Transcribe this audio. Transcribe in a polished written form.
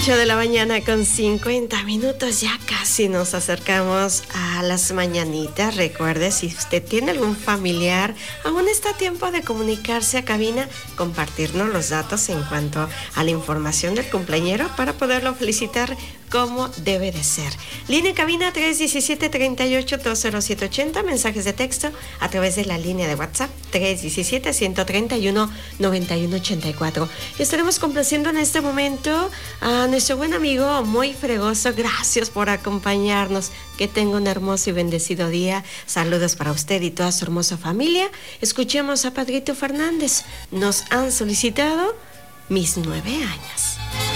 8 de la mañana con 50 minutos, ya casi nos acercamos a las mañanitas. Recuerde, si usted tiene algún familiar, aún está a tiempo de comunicarse a cabina, compartirnos los datos en cuanto a la información del cumpleañero para poderlo felicitar como debe de ser. Línea cabina 317-38-20780, mensajes de texto a través de la línea de WhatsApp 317-131-9184. Estaremos complaciendo en este momento a nuestro buen amigo Muy Fregoso. Gracias por acompañarnos. Que tenga un hermoso y bendecido día. Saludos para usted y toda su hermosa familia. Escuchemos a Padrito Fernández. Nos han solicitado Mis 9 años.